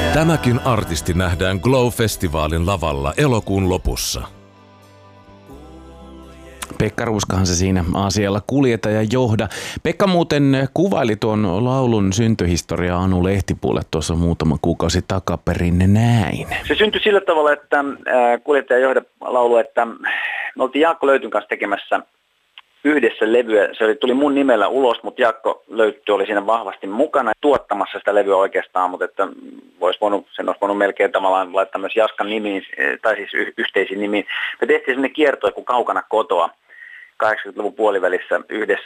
Tämäkin artisti nähdään Glow-festivaalin lavalla elokuun lopussa. Pekka Ruuskahan se siinä asialla kuljeta ja johda. Pekka muuten kuvaili tuon laulun syntyhistoriaa Anu Lehtipuulle tuossa muutama kuukausi takaperin näin. Se syntyi sillä tavalla, että kuljettaja johda laulu, että me oltiin Jaakko Löytyn kanssa tekemässä yhdessä levyä. Se tuli mun nimellä ulos, mutta Jaakko Löytty oli siinä vahvasti mukana tuottamassa sitä levyä oikeastaan, mutta että sen olisi voinut melkein tavallaan laittaa myös Jaskan nimiin, tai siis yhteisiin nimiin. Me tehtiin sellainen kiertue kuin Kaukana kotoa 80-luvun puolivälissä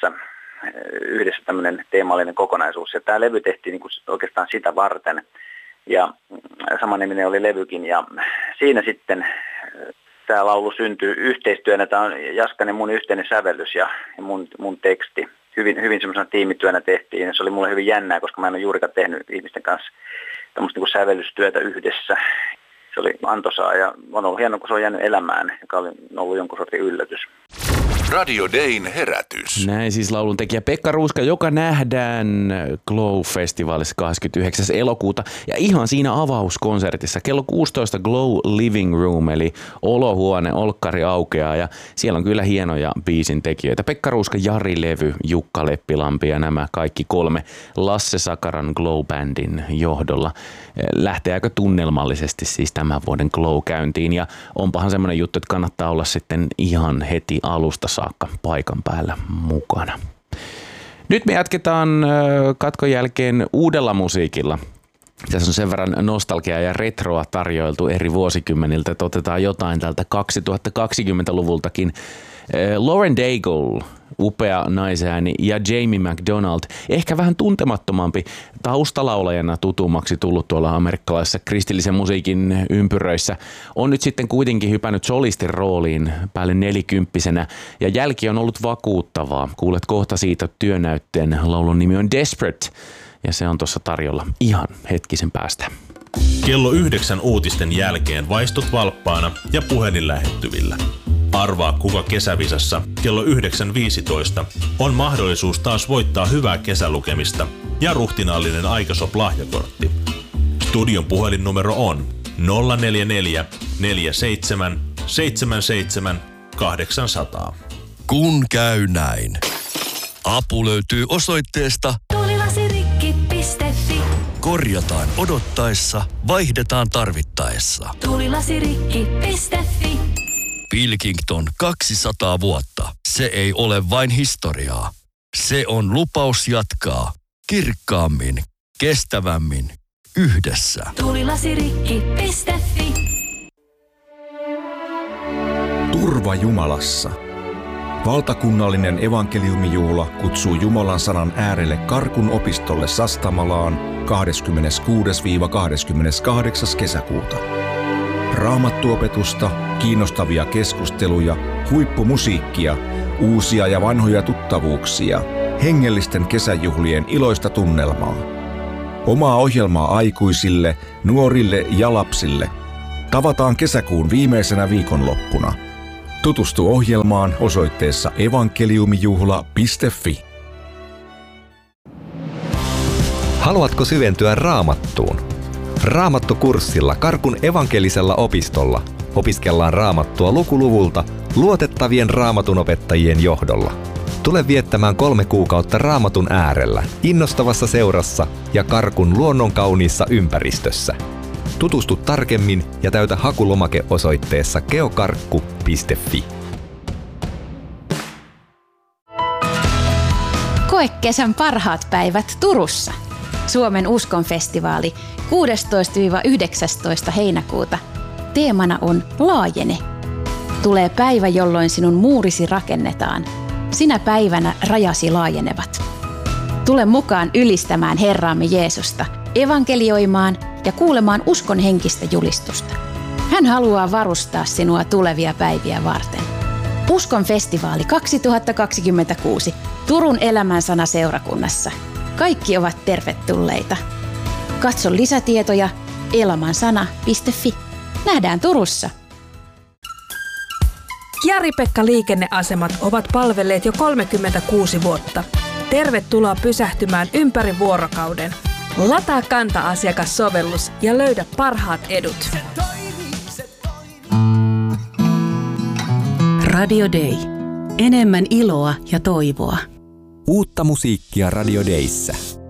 yhdessä tämmöinen teemallinen kokonaisuus. Ja tämä levy tehtiin niin kuin oikeastaan sitä varten. Ja samanniminen oli levykin. Ja siinä sitten tämä laulu syntyi yhteistyönä. Tämä on Jaskan ja mun yhteinen sävellys ja mun teksti. Hyvin semmoisena tiimityönä tehtiin. Se oli mulle hyvin jännää, koska mä en ole juurikaan tehnyt ihmisten kanssa tämmöistä niin kuin sävellystyötä yhdessä. Se oli antoisaa ja on ollut hienoa, kun se on jäänyt elämään, joka on ollut jonkun sortin yllätys. Radio Dayn herätys. Näin siis laulun tekijä Pekka Ruuska, joka nähdään Glow-festivaalissa 29. elokuuta. Ja ihan siinä avauskonsertissa kello 16 Glow Living Room, eli olohuone, olkkari aukeaa. Ja siellä on kyllä hienoja biisin tekijöitä. Pekka Ruuska, Jari Levy, Jukka Leppilampi ja nämä kaikki kolme Lasse Sakaran Glow-bändin johdolla. Lähtee aika tunnelmallisesti siis tämän vuoden Glow-käyntiin. Ja onpahan semmoinen juttu, että kannattaa olla sitten ihan heti alusta saakka paikan päällä mukana. Nyt me jatketaan katkon jälkeen uudella musiikilla. Tässä on sen verran nostalgiaa ja retroa tarjoiltu eri vuosikymmeniltä, että otetaan jotain tältä 2020-luvultakin. Lauren Daigle, upea naisääni, ja Jamie McDonald, ehkä vähän tuntemattomampi taustalaulajana tutummaksi tullut tuolla amerikkalaisessa kristillisen musiikin ympyröissä, on nyt sitten kuitenkin hypännyt solistin rooliin päälle 40-vuotiaana, ja jälki on ollut vakuuttavaa. Kuulet kohta siitä työnäytteen. Laulun nimi on Desperate, ja se on tuossa tarjolla ihan hetkisen päästä. Kello 9 uutisten jälkeen vaistut valppaana ja puhelin lähettyvillä. Arvaa, kuka kesävisassa kello 9.15 on mahdollisuus taas voittaa hyvää kesälukemista ja ruhtinaallinen Aikasop-lahjakortti. Studion puhelinnumero on 044 47 77 800. Kun käy näin. Apu löytyy osoitteesta tuulilasirikki.fi. Korjataan odottaessa, vaihdetaan tarvittaessa. Tuulilasirikki.fi. Pilkington 200 vuotta. Se ei ole vain historiaa. Se on lupaus jatkaa kirkkaammin, kestävämmin, yhdessä. Tuulilasirikki.fi. Turva Jumalassa. Valtakunnallinen evankeliumijuhla kutsuu Jumalan sanan äärelle Karkun opistolle Sastamalaan 26-28. kesäkuuta. Raamattuopetusta, kiinnostavia keskusteluja, huippumusiikkia, uusia ja vanhoja tuttavuuksia, hengellisten kesäjuhlien iloista tunnelmaa. Omaa ohjelmaa aikuisille, nuorille ja lapsille. Tavataan kesäkuun viimeisenä viikonloppuna. Tutustu ohjelmaan osoitteessa evankeliumijuhla.fi. Haluatko syventyä Raamattuun? Raamattukurssilla Karkun evankelisella opistolla opiskellaan Raamattua lukuluvulta luotettavien raamatunopettajien johdolla. Tule viettämään 3 kuukautta Raamatun äärellä, innostavassa seurassa ja Karkun luonnonkauniissa ympäristössä. Tutustu tarkemmin ja täytä hakulomake osoitteessa geokarkku.fi. Koe kesän parhaat päivät Turussa. Suomen uskonfestivaali 16-19 heinäkuuta. Teemana on Laajene. Tulee päivä, jolloin sinun muurisi rakennetaan. Sinä päivänä rajasi laajenevat. Tule mukaan ylistämään Herraamme Jeesusta, evankelioimaan ja kuulemaan uskon henkistä julistusta. Hän haluaa varustaa sinua tulevia päiviä varten. Uskon festivaali 2026 Turun Elämänsana seurakunnassa. Kaikki ovat tervetulleita. Katso lisätietoja elamansana.fi. Nähdään Turussa. Jari-Pekka liikenneasemat ovat palvelleet jo 36 vuotta. Tervetuloa pysähtymään ympäri vuorokauden. Lataa Kanta-asiakassovellus ja löydä parhaat edut. Radio Day. Enemmän iloa ja toivoa. Uutta musiikkia Radio Dayssä.